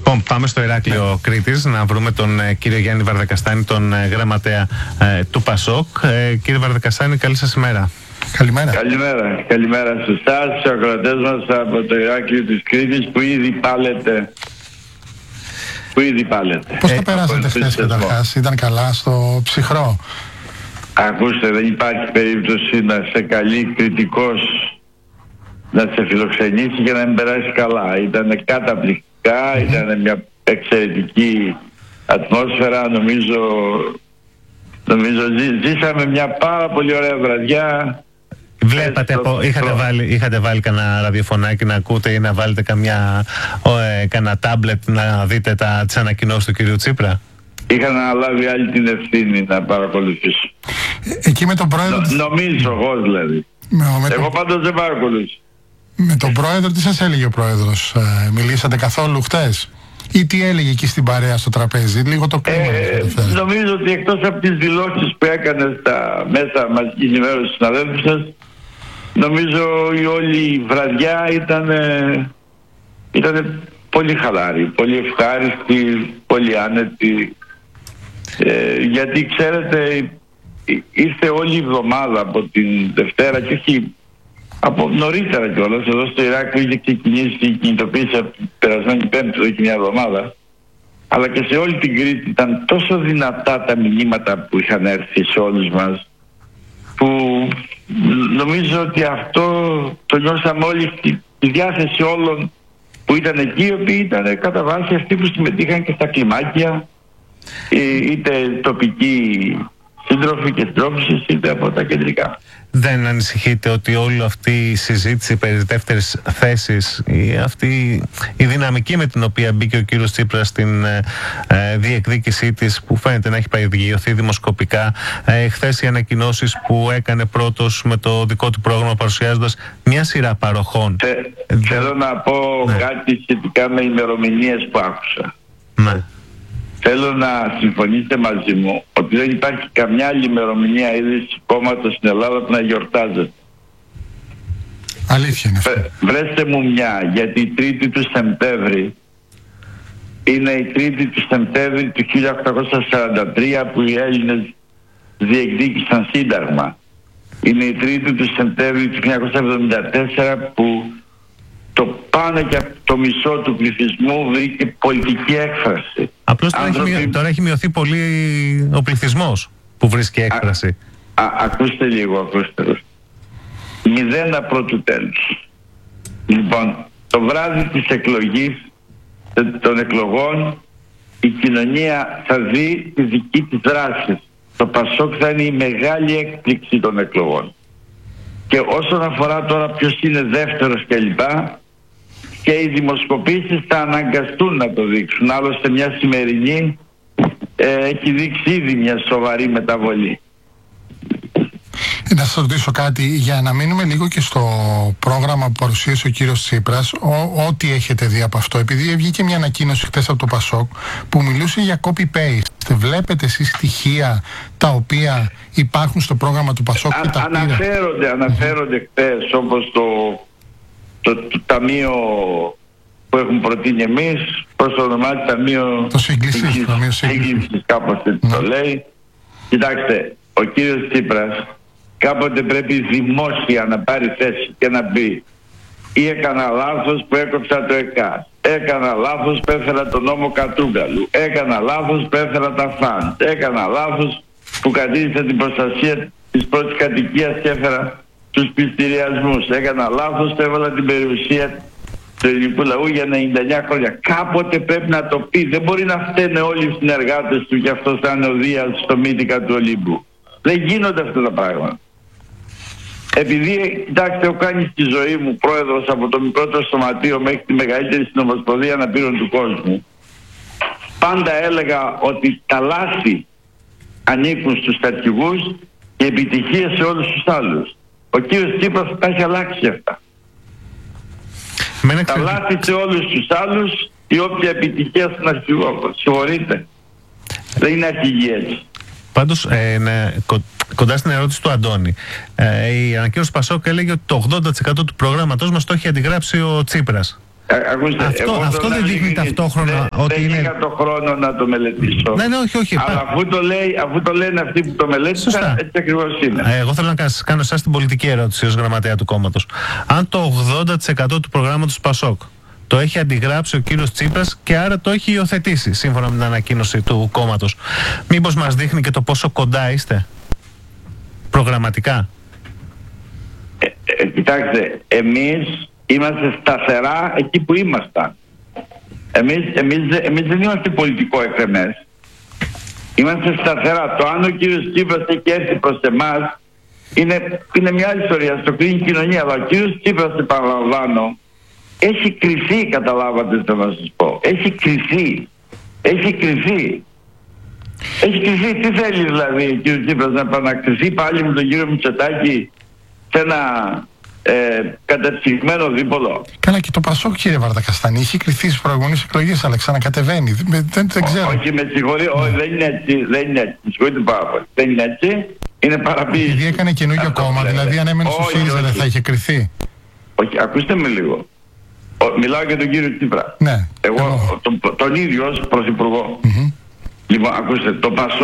Λοιπόν, πάμε στο Ηράκλειο Κρήτης να βρούμε τον κύριο Γιάννη Βαρδακαστάνη, τον γραμματέα του ΠΑΣΟΚ. Κύριε Βαρδακαστάνη, καλή σας ημέρα. Καλημέρα. Καλημέρα σε εσάς, στους ακροατές μας από το Ηράκλειο της Κρήτης που ήδη πάλετε. Πώς το περάσατε χθες καταρχάς, ήταν καλά στο ψυχρό? Ακούστε, δεν υπάρχει περίπτωση να σε καλεί κριτικός να σε φιλοξενήσει και να μην περάσει καλά. Ήταν καταπληκτικά, ήταν μια εξαιρετική ατμόσφαιρα. Νομίζω ζήσαμε μια πάρα πολύ ωραία βραδιά. Βλέπατε, είχατε βάλει κανένα ραδιοφωνάκι να ακούτε ή να βάλετε κανένα τάμπλετ να δείτε τις ανακοινώσεις του κυρίου Τσίπρα? Είχα αναλάβει άλλη την ευθύνη να παρακολουθήσω. Εκεί με τον πρόεδρο... Νομίζω εγώ δηλαδή. Εγώ πάντως δεν παρακολουθήσω. Με τον πρόεδρο, τι σας έλεγε ο πρόεδρος? Μιλήσατε καθόλου χτες? Ή τι έλεγε εκεί στην παρέα στο τραπέζι? Λίγο το κλίμα. Νομίζω ότι εκτός από τις δηλώσεις που έκανε στα μέσα μαζικής ενημέρωσης του συναδέλφου σας, νομίζω η όλη βραδιά ήταν πολύ χαλάρη, πολύ ευχάριστη, πολύ άνετη. Γιατί ξέρετε, ήρθε όλη η εβδομάδα από την Δευτέρα και όχι από νωρίτερα κιόλας. Εδώ στο Ηράκλειο είχε ξεκινήσει η κινητοποίηση από την περασμένη Πέμπτη, εδώ και μια εβδομάδα. Αλλά και σε όλη την Κρήτη ήταν τόσο δυνατά τα μηνύματα που είχαν έρθει σε όλους μας, που νομίζω ότι αυτό το νιώσαμε όλοι, τη διάθεση όλων που ήταν εκεί, οι οποίοι ήταν κατά βάση αυτοί που συμμετείχαν και στα κλιμάκια, είτε τοπικοί σύντροφοι και συντρόφισσες, είτε από τα κεντρικά. Δεν ανησυχείτε ότι όλη αυτή η συζήτηση περί δεύτερης θέσης, αυτή η δυναμική με την οποία μπήκε ο κύριος Τσίπρας στην διεκδίκησή της, που φαίνεται να έχει παγιωθεί δημοσκοπικά, χθες οι ανακοινώσεις που έκανε πρώτος με το δικό του πρόγραμμα παρουσιάζοντας μια σειρά παροχών? Θέλω να πω κάτι σχετικά με ημερομηνίες που άκουσα. Ναι. Θέλω να συμφωνήσετε μαζί μου ότι δεν υπάρχει καμιά άλλη ημερομηνία ίδρυσης κόμματος στην Ελλάδα που να γιορτάζεται. Αλήθεια είναι αυτό. Βρέστε μου μια, γιατί η 3η του Σεπτέμβρη είναι η 3η του Σεπτέμβρη του 1843 που οι Έλληνες διεκδίκησαν σύνταγμα. Είναι η 3η του Σεπτέμβρη του 1974 που το πάνω και από το μισό του πληθυσμού βρήκε πολιτική έκφραση. Απλώς τώρα έχει μειωθεί πολύ ο πληθυσμός που βρίσκει έκφραση. Ακούστε λίγο. 0 πρώτου τέλους. Λοιπόν, το βράδυ της εκλογής, των εκλογών, η κοινωνία θα δει τη δική της δράση. Το ΠΑΣΟΚ θα είναι η μεγάλη έκπληξη των εκλογών. Και όσον αφορά τώρα ποιος είναι δεύτερος κλπ, και οι δημοσκοπήσεις θα αναγκαστούν να το δείξουν. Άλλωστε μια σημερινή έχει δείξει ήδη μια σοβαρή μεταβολή. Να σας ρωτήσω κάτι, για να μείνουμε λίγο και στο πρόγραμμα που παρουσίασε ο κύριος Τσίπρας, ό,τι έχετε δει από αυτό, επειδή βγήκε μια ανακοίνωση χτες από το ΠΑΣΟΚ που μιλούσε για copy-paste. Βλέπετε εσείς στοιχεία τα οποία υπάρχουν στο πρόγραμμα του ΠΑΣΟΚ και τα αναφέρονται χτες, όπως το ταμείο που έχουν προτείνει εμείς, πώς το ονομάζει, ταμείο... Το σύγκλησης, κάπως το λέει. Κοιτάξτε, ο κύριος Τσίπρας κάποτε πρέπει δημόσια να πάρει θέση και να πει: ή έκανα λάθος που έκοψα το ΕΚΑΣ, έκανα λάθος που έφερα τον νόμο Κατρούγκαλου, έκανα λάθος που έφερα τα φαντ, έκανα λάθος που κατήργησα την προστασία της πρώτης κατοικίας και έφερα τους πληστηριασμούς, έκανα λάθος που έβαλα την περιουσία του ελληνικού λαού για 99 χρόνια. Κάποτε πρέπει να το πει. Δεν μπορεί να φταίνε όλοι οι συνεργάτες του και αυτό θα είναι ο Δίας στο μύτικα του Ολύμπου. Δεν γίνονται αυτά τα πράγματα. Επειδή, κοιτάξτε, έχω κάνει στη ζωή μου πρόεδρος από το μικρότερο σωματείο μέχρι τη μεγαλύτερη συνομοσπονδία αναπήρων του κόσμου, πάντα έλεγα ότι τα λάθη ανήκουν στους αρχηγούς και επιτυχίες σε όλους τους άλλους. Ο κύριος Τσίπρας τα έχει αλλάξει αυτά. Τα λάθη σε όλους τους άλλους, η όποια επιτυχία στον αρχηγό. Συγχωρείτε. Δεν είναι αρχηγή έτσι. Πάντως, κοντά στην ερώτηση του Αντώνη, η ανακοίνωση του ΠΑΣΟΚ έλεγε ότι το 80% του προγράμματός μας το έχει αντιγράψει ο Τσίπρας. Ακούστε, αυτό δεν δείχνει ταυτόχρονα ότι είναι... Δεν είχα το χρόνο να το μελετήσω. Ναι, όχι. Αλλά αφού το λένε αυτοί που το μελέτησαν, έτσι ακριβώς είναι. Εγώ θέλω να κάνω εσάς την πολιτική ερώτηση ως γραμματέα του κόμματος. Αν το 80% του προγράμματος ΠΑΣΟΚ το έχει αντιγράψει ο κύριος Τσίπρας και άρα το έχει υιοθετήσει σύμφωνα με την ανακοίνωση του κόμματος, μήπως μας δείχνει και το πόσο κοντά είστε προγραμματικά? Κοιτάξτε, εμείς είμαστε σταθερά εκεί που ήμασταν. Εμείς δεν είμαστε πολιτικό εκρεμές. Είμαστε σταθερά. Το αν ο κύριος Τσίπρας έχει έρθει προς εμάς είναι μια άλλη ιστορία. Στο κρίνει η κοινωνία. Αλλά ο κύριος Τσίπρας, επαναλαμβάνω, έχει κρυφθεί, καταλάβατε το να σας πω. Έχει κρυφθεί. Τι θέλει δηλαδή ο κύριος Τσίπρας, να επανακριθεί πάλι με τον κύριο Μητσοτάκη σε ένα κατεψυγμένο δίπολο? Καλά, και το ΠΑΣΟΚ, κύριε Βαρδακαστάνη, είχε κρυφθεί στις προηγούμενες εκλογές, αλλά ξανακατεβαίνει. Δεν ξέρω. Όχι, με συγχωρεί, όχι, δεν είναι έτσι. Με συγχωρείτε πάρα πολύ. Δεν είναι έτσι. Είναι παραποίηση. Επειδή έκανε καινούργιο κόμμα, δηλαδή αν έμενε στο ΣΥΡΙΖΑ δεν θα είχε κρυφθεί? Όχι, ακούστε με λίγο. Μιλάω για τον κύριο Τσίπρα. Ναι. Εγώ τον ίδιο ως πρωθυπουργό. Λοιπόν, ακούστε,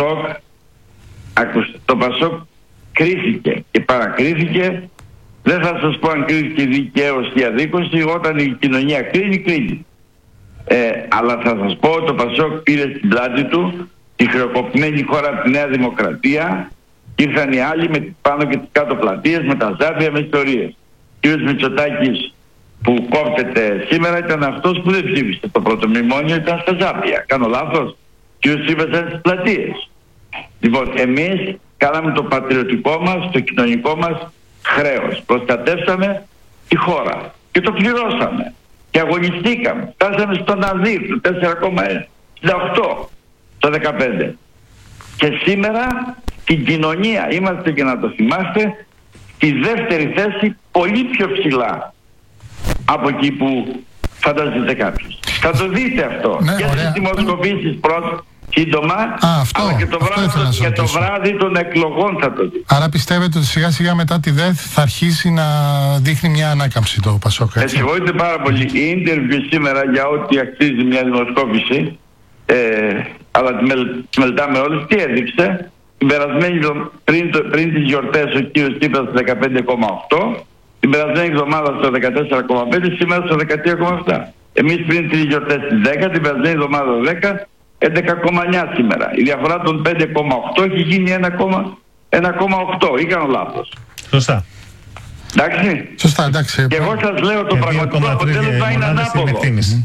το ΠΑΣΟΚ κρίθηκε και παρακρίθηκε. Δεν θα σας πω αν κρίθηκε δικαίως ή αδίκωση. Όταν η κοινωνία κρίνει. Αλλά θα σας πω, το ΠΑΣΟΚ πήρε στην πλάτη του τη χρεοκοπημένη χώρα από τη Νέα Δημοκρατία και ήρθαν οι άλλοι με πάνω και τις κάτω πλατείες, με τα ζάπια, με ιστορίες. Ο κ. Μητσοτάκης που κόπτεται σήμερα ήταν αυτός που δεν ψήφισε το πρώτο μνημόνιο, ήταν στα ζάπια. Κάνω λάθος? Ο κ. Τσίπρας ήταν στις πλατείες. Λοιπόν, εμείς κάναμε το πατριωτικό μας, το κοινωνικό μας χρέος. Προστατεύσαμε τη χώρα και το πληρώσαμε και αγωνιστήκαμε. Φτάσαμε στον ΑΔΙΡ του 4,68 το 2015. Και σήμερα την κοινωνία είμαστε, και να το θυμάστε, στη δεύτερη θέση, πολύ πιο ψηλά από εκεί που φαντάζεται κάποιος. Θα το δείτε αυτό. Ναι, και στις δημοσκοπήσεις σύντομα, αλλά και το βράδυ των εκλογών θα το δείτε. Άρα πιστεύετε ότι σιγά σιγά μετά τη ΔΕΘ θα αρχίσει να δείχνει μια ανάκαμψη το ΠΑΣΟΚ? Συγχωρείτε πάρα πολύ. Η ίντερβιου σήμερα, για ό,τι αξίζει μια δημοσκόπηση, αλλά τη μελετάμε όλες, τι έδειξε? Την περασμένη πριν τις γιορτές ο κύριος Τσίπρας στο 15,8, την περασμένη εβδομάδα στο 14,5, σήμερα στο 13,7. Εμείς πριν τις γιορτές στις 10, την περασμένη εβδομάδα 10, 11,9 σήμερα. Η διαφορά των 5,8 έχει γίνει 1,8. Ή κάνω λάθος? Σωστά. Εντάξει. Σωστά, εντάξει. Και εγώ σας λέω, το πραγματικό αποτέλεσμα είναι ανάποδο.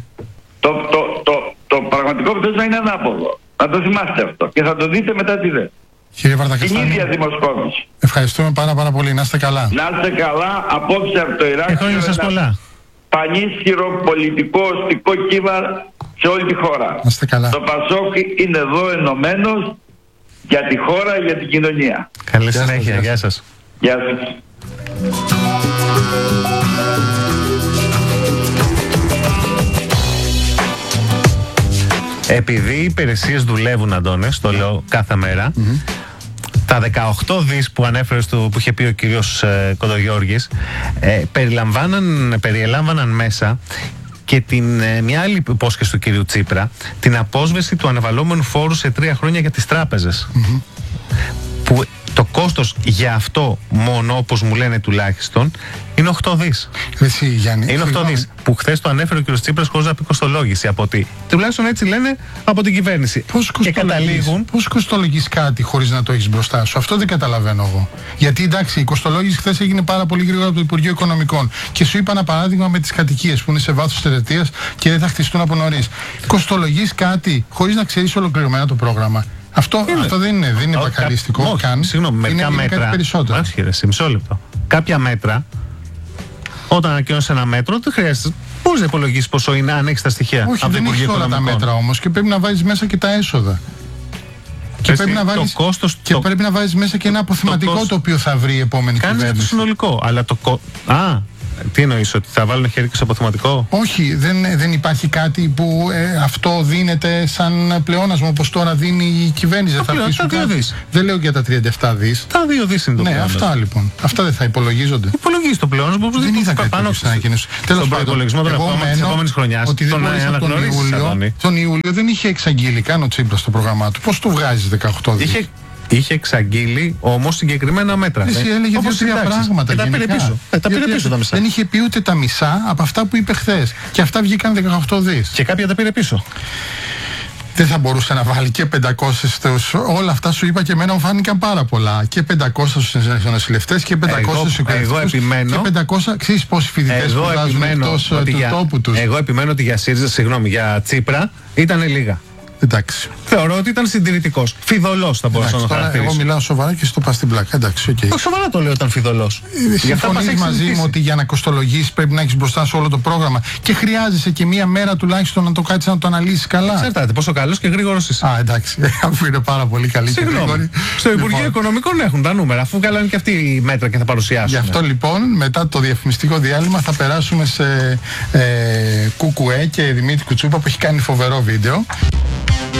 Το πραγματικό αποτέλεσμα είναι ανάποδο. Να το θυμάστε αυτό. Και θα το δείτε μετά τη ΔΕ. Κύριε Βαρδακαστάνη, την ίδια δημοσκόπηση. Ευχαριστούμε πάρα πολύ. Να είστε καλά. Να είστε καλά. Απόψε από το Ιράκ. Και χρόνια σας πολλά. Πανίσχυρο πολιτικό οστικό κύμα σε όλη τη χώρα. Να είστε καλά. Το ΠΑΣΟΚ είναι εδώ ενωμένος για τη χώρα, για την κοινωνία. Καλή συνέχεια. Γεια σας. Γεια σας. Επειδή οι υπηρεσίες δουλεύουν, Αντώνες, το λέω κάθε μέρα, τα 18 δις που ανέφερες, που είχε πει ο κύριος Κοντογιώργης, περιελάμβαναν μέσα και μια άλλη υπόσχεση του κύριου Τσίπρα, την απόσβεση του αναβαλλόμενου φόρου σε 3 χρόνια για τις τράπεζες. Που το κόστος για αυτό μόνο, όπως μου λένε τουλάχιστον, είναι 8 δις. Εσύ, Γιάννη, είναι 8 δις. Που χθες το ανέφερε ο κ. Τσίπρας χωρίς να πει κοστολόγηση. Τουλάχιστον έτσι λένε από την κυβέρνηση. Πώς κοστολογείς κάτι χωρίς να το έχεις μπροστά σου? Αυτό δεν καταλαβαίνω εγώ. Γιατί εντάξει, η κοστολόγηση χθες έγινε πάρα πολύ γρήγορα από το Υπουργείο Οικονομικών. Και σου είπα ένα παράδειγμα με τις κατοικίες που είναι σε βάθος τετραετίας και δεν θα χτιστούν από νωρίς. Κοστολογείς κάτι χωρίς να ξέρεις ολοκληρωμένα το πρόγραμμα. Αυτό δεν είναι μπακαλιστικό καν. Συγγνώμη, μερικά μέτρα. Μισό λεπτό. Κάποια μέτρα, όταν ανακοινώσεις ένα μέτρο, δεν χρειάζεται. Πώς να υπολογίσεις πόσο είναι, αν έχεις τα στοιχεία? Όχι, δεν έχεις όλα τα μέτρα όμως και πρέπει να βάζεις μέσα και τα έσοδα. Και πρέπει να βάζεις μέσα και ένα αποθεματικό το οποίο θα βρει η επόμενη κυβέρνηση. Κάνεις το συνολικό. Αλλά Τι εννοείς, ότι θα βάλουν χέρι και στο αποθεματικό? Όχι, δεν υπάρχει κάτι που αυτό δίνεται σαν πλεόνασμα όπως τώρα δίνει η κυβέρνηση. Τα 2 δις. Δεν λέω για τα 37 δις. Τα 2 δις είναι το πλεόνασμα. Αυτά λοιπόν. Αυτά δεν θα υπολογίζονται. Υπολογίζει το πλεόνασμα. Δεν είδα κάτι πάνω στην ανακοίνωση. Στον προϋπολογισμό της επόμενης χρονιάς. Ότι τον Ιούλιο δεν είχε εξαγγείλει καν ο Τσίπρας στο πρόγραμμά του. Πώς του βγάζεις 18 δις? Είχε εξαγγείλει όμως συγκεκριμένα μέτρα. Εσύ έλεγε 2-3 πράγματα. Τα πήρε πίσω. Τα πήρε πίσω τα μισά. Δεν είχε πει ούτε τα μισά από αυτά που είπε χθες. Και αυτά βγήκαν 18 δις. Και κάποια τα πήρε πίσω. Δεν θα μπορούσε να βάλει και 500 στους... Όλα αυτά σου είπα και εμένα μου φάνηκαν πάρα πολλά. Και 500 στους νοσηλευτές και 500 στους εκπαιδευτικούς. Εγώ επιμένω... Και 500... Ξέρεις πόσοι φοιτητές σπουδάζουν εκτός του τόπου τους? Εγώ επιμένω ότι για ΣΥΡΙΖΑ, συγγνώμη, για Τσίπρα ήταν λίγα. Εντάξει. Θεωρώ ότι ήταν συντηρητικός. Φιδωλός θα μπορούσα να το χαρακτηρίσω. Εγώ μιλάω σοβαρά και στο πα στην πλάκα. Εντάξει, οκ. Όχι σοβαρά το λέω, ήταν φιδωλός. Συμφωνείς μαζί μου ότι για να κοστολογήσεις πρέπει να έχεις μπροστά σου όλο το πρόγραμμα και χρειάζεσαι και μία μέρα τουλάχιστον να το κάτσεις να το αναλύσεις καλά. Εξαρτάται πόσο καλός και γρήγορος είσαι. Α, εντάξει. Αφού είναι πάρα πολύ καλή και γρήγορη. Στο Υπουργείο Οικονομικών έχουν τα νούμερα, αφού καλά είναι και αυτοί οι μέτρα και θα παρουσιάσουν. Γι' αυτό λοιπόν μετά το διαφημιστικό διάλειμμα θα περάσουμε σε Κουκουέ και Δημήτρη Κουτσούπα που έχει κάνει φοβερό βίντεο.